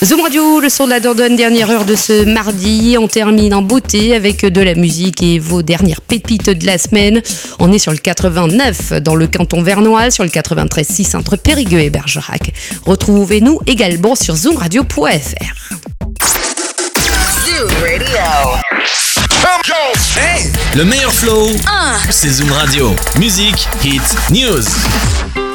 Zoom Radio, le son de la Dordogne, dernière heure de ce mardi. On termine en beauté avec de la musique et vos dernières pépites de la semaine. On est sur le 89 dans le canton vernois, sur le 93.6 entre Périgueux et Bergerac. Retrouvez-nous également sur zoomradio.fr. Zoom Radio. Hey, le meilleur flow, c'est Zoom Radio. Musique, hits, news.